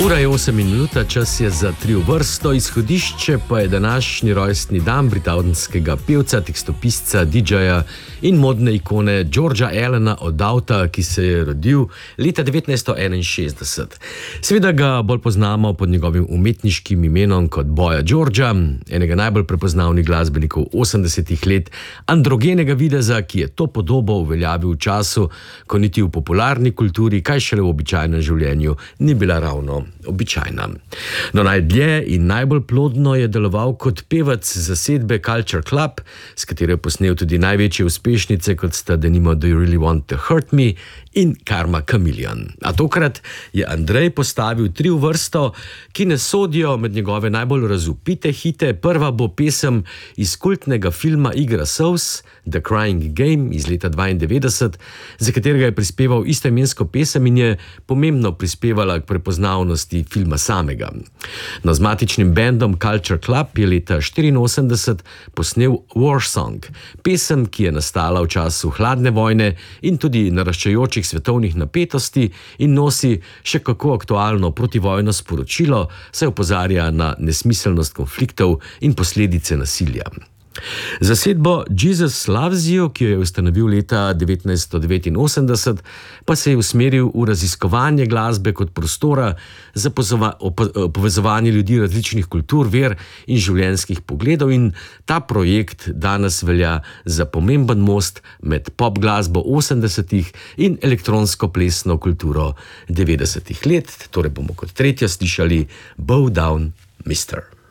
Ura je 8 minut, čas je za 3 v vrsto, izhodišče pa je današnji rojstni dan britanskega pevca, tekstopisca, DJ-ja in modne ikone Georgea Allena od Outa, ki se je rodil leta 1961. Seveda ga bolj poznamo pod njegovim umetniškim imenom kot Boya Georgea, enega najbolj prepoznavnih glasbenikov 80-ih let, androgenega videza, ki je to podobo uveljavil v času, ko niti v popularni kulturi, kaj šele v običajnem življenju, ni bila ravno običajna. No, najdlje in najbolj plodno je deloval kot pevec zasedbe Culture Club, s katero je posnel tudi največje uspešnice, kot sta denimo Do You Really Want to Hurt Me in Karma Chameleon. A tokrat je Andrej postavil 3 v vrsto, ki ne sodijo med njegove najbolj razvpite hite. Prva bo pesem iz kultnega filma Igra solz, The Crying Game iz leta 92, za katerega je prispeval istoimensko pesem in je pomembno prispevala k prepoznavnosti filma samega. No, z matičnim bendom Culture Club je leta 1984 posnel War Song, pesem, ki je nastala v času hladne vojne in tudi naraščajočih svetovnih napetosti in nosi še kako aktualno protivojno sporočilo, saj opozarja na nesmiselnost konfliktov in posledice nasilja. Zasedbo Jesus Loves You, ki jo je ustanovil leta 1989, pa se je usmeril v raziskovanje glasbe kot prostora za povezovanje ljudi različnih kultur, ver in življenjskih pogledov, in ta projekt danes velja za pomemben most med pop glasbo 80-ih in elektronsko plesno kulturo 90-ih let. Torej bomo kot tretjo slišali Bow Down, Mister.